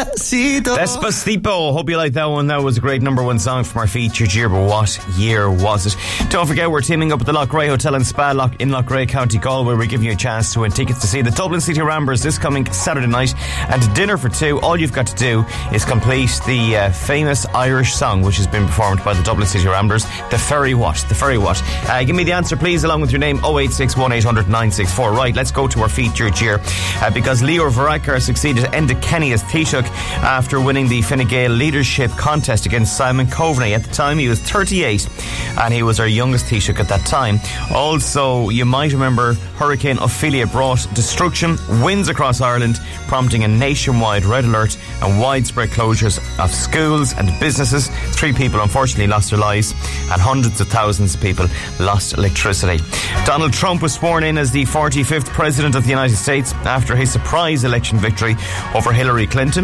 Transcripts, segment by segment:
Despacito. Despacito. Hope you like that one. That was a great number one song from our featured year, but what year was it? Don't forget, we're teaming up with the Lochray Hotel and Spa in Lochray, County Galway. We're giving you a chance to win tickets to see the Dublin City Ramblers this coming Saturday night, and dinner for two. All you've got to do is complete the famous Irish song which has been performed by the Dublin City Ramblers, The Ferry What. The Ferry What. Give me the answer, please, along with your name. 086 1800 964. Right, let's go to our featured year, because Leo Varadkar succeeded Enda Kenny as Taoiseach after winning the Fine Gael leadership contest against Simon Coveney. At the time, he was 38, and he was our youngest Taoiseach at that time. Also, you might remember Hurricane Ophelia brought destruction, winds across Ireland, prompting a nationwide red alert and widespread closures of schools and businesses. 3 people unfortunately lost their lives, and hundreds of thousands of people lost electricity. Donald Trump was sworn in as the 45th President of the United States after his surprise election victory over Hillary Clinton.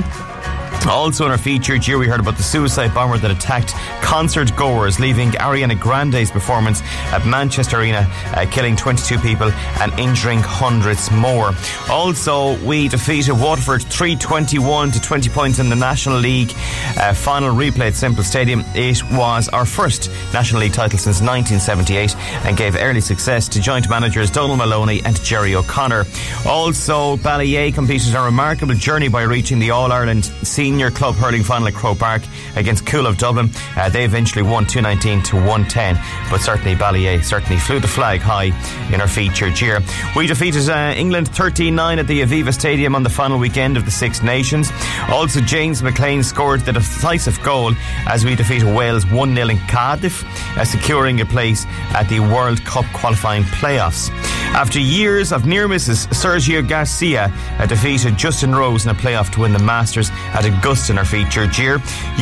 Also in our featured year, we heard about the suicide bomber that attacked concert goers, leaving Ariana Grande's performance at Manchester Arena, killing 22 people and injuring hundreds more. Also, we defeated Waterford 3-21 to 20 points in the National League final replay at Semple Stadium. It was our first National League title since 1978 and gave early success to joint managers Donald Maloney and Jerry O'Connor. Also, Ballyea completed a remarkable journey by reaching the All-Ireland Senior Club hurling final at Croke Park against Cool of Dublin. They eventually won 219 to 110, but certainly Ballyea certainly flew the flag high in our featured year. We defeated England 13-9 at the Aviva Stadium on the final weekend of the Six Nations. Also, James McLean scored the decisive goal as we defeated Wales 1-0 in Cardiff, securing a place at the World Cup qualifying playoffs. After years of near misses, Sergio Garcia defeated Justin Rose in a playoff to win the Masters at Augusta in our featured year.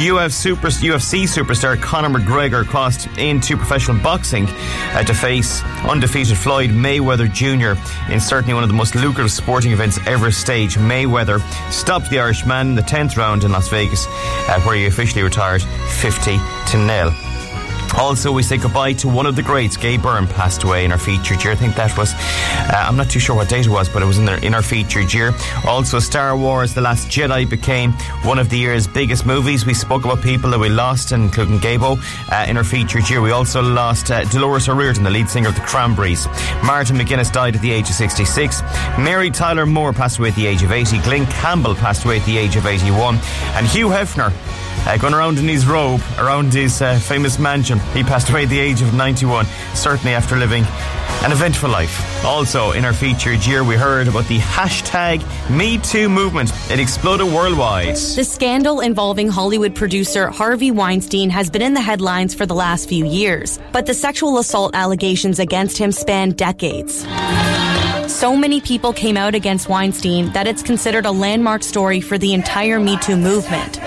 UFC superstar Conor McGregor crossed into professional boxing to face undefeated Floyd Mayweather Jr. in certainly one of the most lucrative sporting events ever staged. Mayweather stopped the Irishman in the 10th round in Las Vegas, where he officially retired 50-0. Also, we say goodbye to one of the greats. Gay Byrne passed away in our featured year. I think that was, I'm not too sure what date it was, but it was in our featured year. Also, Star Wars The Last Jedi became one of the year's biggest movies. We spoke about people that we lost, including Gabo, in our featured year. We also lost Dolores O'Riordan, the lead singer of the Cranberries. Martin McGuinness died at the age of 66. Mary Tyler Moore passed away at the age of 80. Glenn Campbell passed away at the age of 81. And Hugh Hefner, going around in his robe around his famous mansion, he passed away at the age of 91, certainly after living an eventful life. Also, in our featured year, we heard about the hashtag #MeToo movement. It exploded worldwide. The scandal involving Hollywood producer Harvey Weinstein has been in the headlines for the last few years, but the sexual assault allegations against him span decades. So many people came out against Weinstein that it's considered a landmark story for the entire MeToo movement.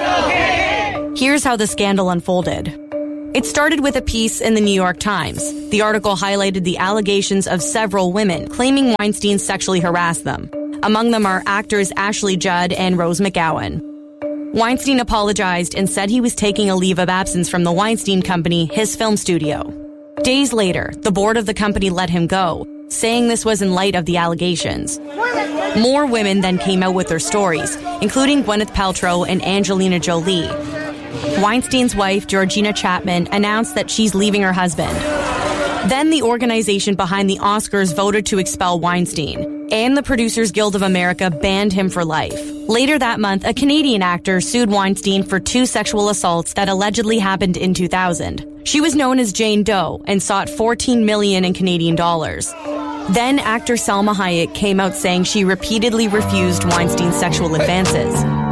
Here's how the scandal unfolded. It started with a piece in the New York Times. The article highlighted the allegations of several women claiming Weinstein sexually harassed them. Among them are actors Ashley Judd and Rose McGowan. Weinstein apologized and said he was taking a leave of absence from the Weinstein Company, his film studio. Days later, the board of the company let him go, saying this was in light of the allegations. More women then came out with their stories, including Gwyneth Paltrow and Angelina Jolie. Weinstein's wife, Georgina Chapman, announced that she's leaving her husband. Then the organization behind the Oscars voted to expel Weinstein, and the Producers Guild of America banned him for life. Later that month, a Canadian actor sued Weinstein for 2 sexual assaults that allegedly happened in 2000. She was known as Jane Doe and sought $14 million in Canadian dollars. Then actor Salma Hayek came out saying she repeatedly refused Weinstein's sexual advances.